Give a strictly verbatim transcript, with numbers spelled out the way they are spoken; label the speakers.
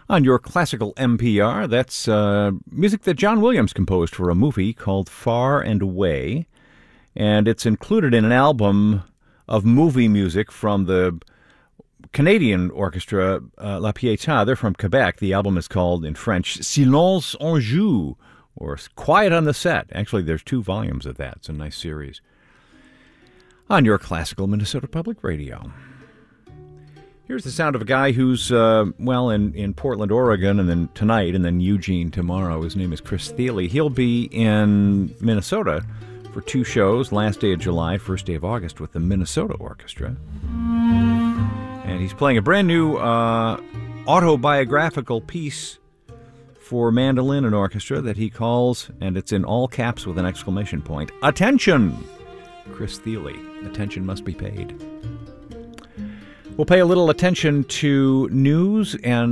Speaker 1: On your classical N P R, that's uh, music that John Williams composed for a movie called Far and Away, and it's included in an album of movie music from the Canadian orchestra uh, La Pietà. They're from Quebec. The album is called, in French, Silence en Joue, or Quiet on the Set. Actually, there's two volumes of that. It's a nice series. On your classical Minnesota Public Radio. Here's the sound of a guy who's, uh, well, in, in Portland, Oregon, and then tonight, and then Eugene tomorrow. His name is Chris Thiele. He'll be in Minnesota for two shows, last day of July, first day of August, with the Minnesota Orchestra. And he's playing a brand new uh, autobiographical piece for mandolin and orchestra that he calls, and it's in all caps with an exclamation point, Attention! Chris Thiele. Attention must be paid. We'll pay a little attention to news and